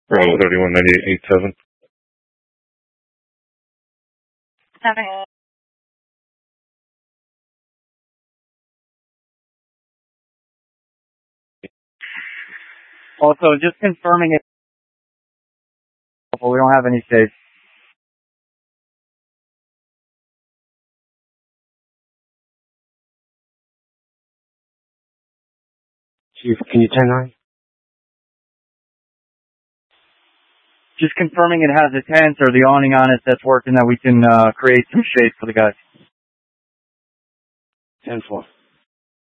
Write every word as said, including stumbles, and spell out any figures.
Bravo thirty-one ninety-eight eighty-seven. Seven. Also, just confirming it. We don't have any safe. Chief, can you ten nine? Just confirming it has a tent or the awning on it that's working, that we can uh, create some shade for the guys. ten four.